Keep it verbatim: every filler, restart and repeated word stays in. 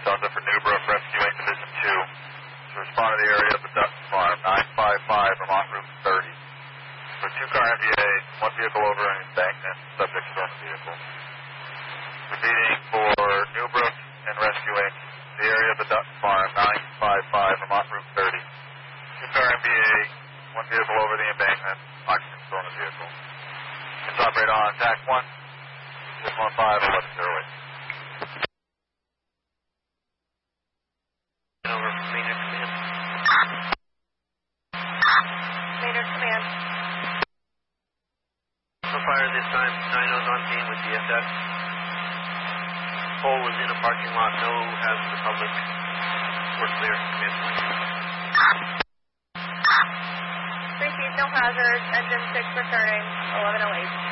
Delta for New Brook, rescuing Division two. To respond to the area of the Dutton Farm, nine five five, Vermont Route thirty. For two-car M V A, one vehicle over an embankment, subject to the vehicle. Repeating for New Brook and rescuing the area of the Dutton Farm, nine five five, Vermont Route thirty. Two-car M V A, one vehicle over the embankment, occupant still in the vehicle. Can operate on T A C one, six one five, eleven oh eight. Over from Maynard Command. Maynard Command. So fire this time, nine O's on scene with D S S. Pole was in a parking lot, no hazard to public. We're clear, command point. Receive no hazards, engine six returning, eleven oh eight.